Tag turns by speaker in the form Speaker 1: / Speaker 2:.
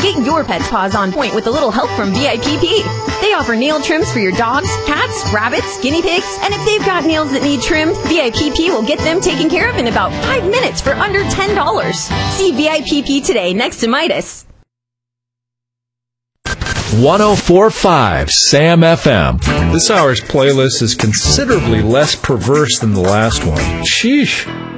Speaker 1: Get your pet's paws on point with a little help from VIPP. They offer nail trims for your dogs, cats, rabbits, guinea pigs, and if they've got nails that need trimmed, VIPP will get them taken care of in about 5 minutes for under $10. See VIPP today next to Midas.
Speaker 2: 104.5 Sam FM. This hour's playlist is considerably less perverse than the last one. Sheesh.